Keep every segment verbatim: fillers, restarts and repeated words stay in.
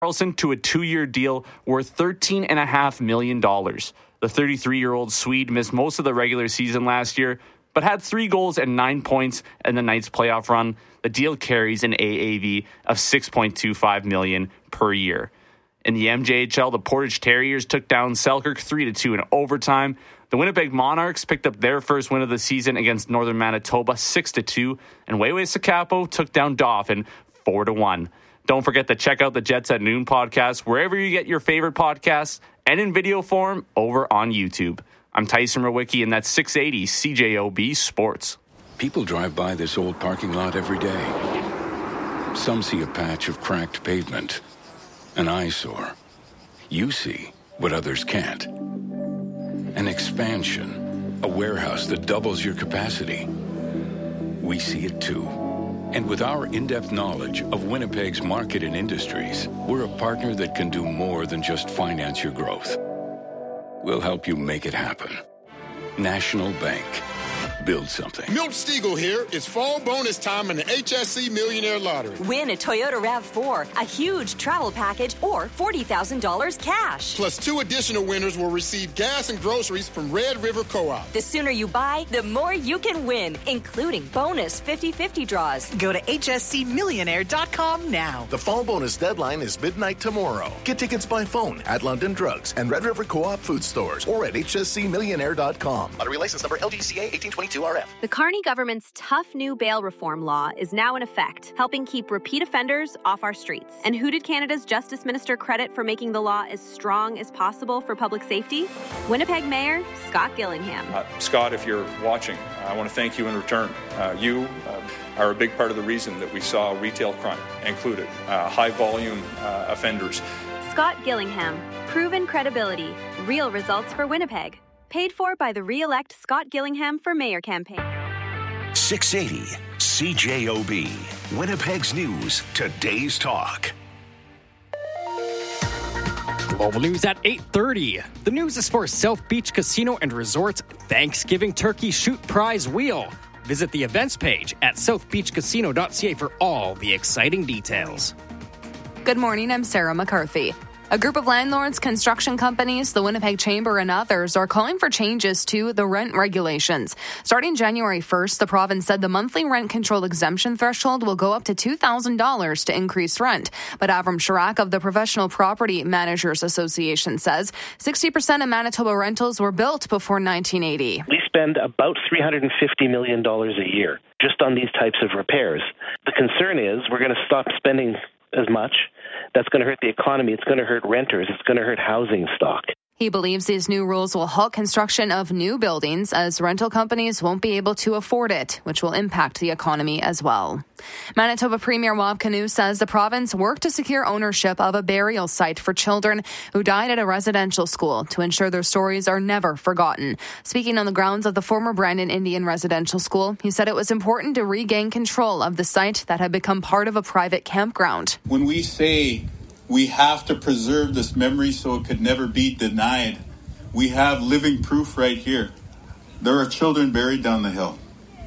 Carlson to a two-year deal worth thirteen point five million dollars. The thirty-three-year-old Swede missed most of the regular season last year, but had three goals and nine points in the Knights' playoff run. The deal carries an A A V of six point two five million dollars per year. In the M J H L, the Portage Terriers took down Selkirk three to two in overtime. The Winnipeg Monarchs picked up their first win of the season against Northern Manitoba six to two, and Wayway Sakapo took down Dauphin four to one. Don't forget to check out the Jets at Noon podcast wherever you get your favorite podcasts and in video form over on YouTube. I'm Tyson Rowicki, and that's six eighty C J O B Sports. People drive by this old parking lot every day. Some see a patch of cracked pavement, an eyesore. You see what others can't. An expansion, a warehouse that doubles your capacity. We see it too. And with our in-depth knowledge of Winnipeg's market and industries, we're a partner that can do more than just finance your growth. We'll help you make it happen. National Bank. Build something. Milt Stegall here. It's fall bonus time in the H S C Millionaire Lottery. Win a Toyota RAV four, a huge travel package, or forty thousand dollars cash. Plus, two additional winners will receive gas and groceries from Red River Co-op. The sooner you buy, the more you can win, including bonus fifty-fifty draws. Go to H S C millionaire dot com now. The fall bonus deadline is midnight tomorrow. Get tickets by phone at London Drugs and Red River Co-op food stores or at H S C millionaire dot com. Lottery license number L G C A eighteen twenty-two R F. The Carney government's tough new bail reform law is now in effect, helping keep repeat offenders off our streets. And who did Canada's Justice Minister credit for making the law as strong as possible for public safety? Winnipeg Mayor Scott Gillingham. Uh, Scott, if you're watching, I want to thank you in return. Uh, you uh, are a big part of the reason that we saw retail crime included, uh, high-volume uh, offenders. Scott Gillingham, proven credibility, real results for Winnipeg. Paid for by the Re-elect Scott Gillingham for Mayor campaign. six eighty C J O B. Winnipeg's News. Today's Talk. Global news at eight thirty. The news is for South Beach Casino and Resort's Thanksgiving Turkey Shoot Prize Wheel. Visit the events page at south beach casino dot c a for all the exciting details. Good morning, I'm Sarah McCarthy. A group of landlords, construction companies, the Winnipeg Chamber, and others are calling for changes to the rent regulations. Starting January first, the province said the monthly rent control exemption threshold will go up to two thousand dollars to increase rent. But Avram Sharak of the Professional Property Managers Association says sixty percent of Manitoba rentals were built before nineteen eighty. We spend about three hundred fifty million dollars a year just on these types of repairs. The concern is we're going to stop spending as much. That's going to hurt the economy. It's going to hurt renters. It's going to hurt housing stock. He believes these new rules will halt construction of new buildings as rental companies won't be able to afford it, which will impact the economy as well. Manitoba Premier Wab Kinew says the province worked to secure ownership of a burial site for children who died at a residential school to ensure their stories are never forgotten. Speaking on the grounds of the former Brandon Indian Residential School, he said it was important to regain control of the site that had become part of a private campground. When we say we have to preserve this memory so it could never be denied, we have living proof right here. There are children buried down the hill.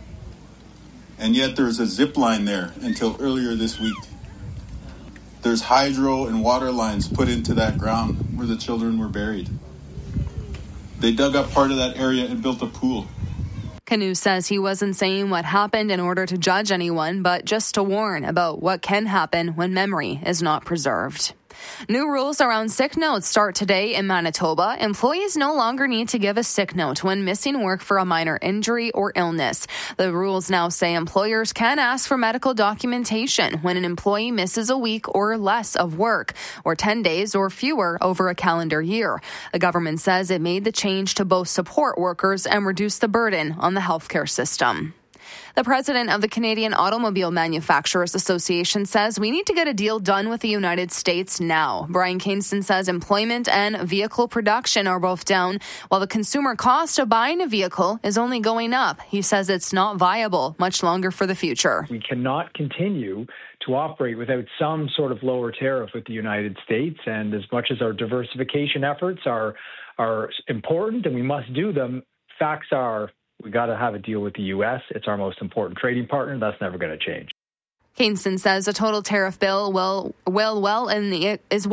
And yet there's a zip line there until earlier this week. There's hydro and water lines put into that ground where the children were buried. They dug up part of that area and built a pool. Kinew says he wasn't saying what happened in order to judge anyone, but just to warn about what can happen when memory is not preserved. New rules around sick notes start today in Manitoba. Employees no longer need to give a sick note when missing work for a minor injury or illness. The rules now say employers can ask for medical documentation when an employee misses a week or less of work, or ten days or fewer over a calendar year. The government says it made the change to both support workers and reduce the burden on the healthcare system. The president of the Canadian Automobile Manufacturers Association says we need to get a deal done with the United States now. Brian Kingston says employment and vehicle production are both down, while the consumer cost of buying a vehicle is only going up. He says it's not viable much longer for the future. We cannot continue to operate without some sort of lower tariff with the United States. And as much as our diversification efforts are, are important and we must do them, facts are we got to have a deal with the U S. It's our most important trading partner. That's never going to change. Kingston says a total tariff bill will well well and is